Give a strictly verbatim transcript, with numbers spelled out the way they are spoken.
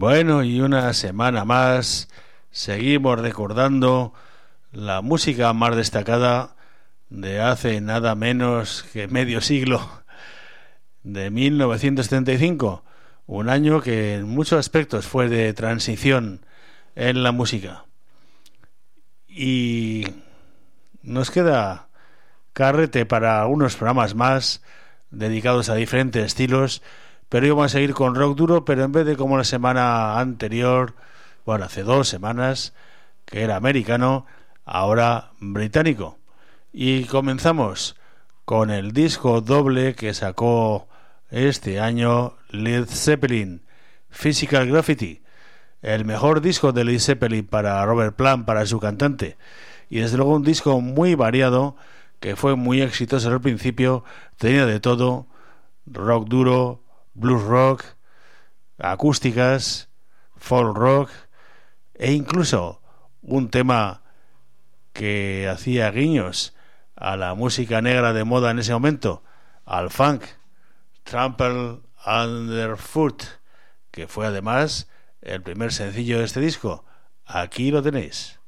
Bueno, y una semana más seguimos recordando la música más destacada de hace nada menos que medio siglo, de mil novecientos setenta y cinco, un año que en muchos aspectos fue de transición en la música. Y nos queda carrete para unos programas más dedicados a diferentes estilos, pero hoy vamos a seguir con rock duro, pero en vez de como la semana anterior, bueno, hace dos semanas, que era americano, ahora británico. Y comenzamos con el disco doble que sacó este año Led Zeppelin, Physical Graffiti, el mejor disco de Led Zeppelin para Robert Plant, para su cantante, y desde luego un disco muy variado que fue muy exitoso al principio, tenía de todo, rock duro, blues rock, acústicas, folk rock e incluso un tema que hacía guiños a la música negra de moda en ese momento, al funk, Trample Underfoot, que fue además el primer sencillo de este disco. Aquí lo tenéis.